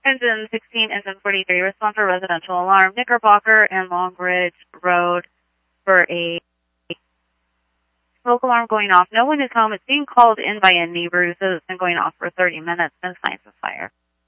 Engine 16, engine 43, respond for residential alarm, Knickerbocker and Long Ridge Road for a smoke alarm going off. No one is home. It's being called in by a neighbor who says it's been going off for 30 minutes. No signs of fire.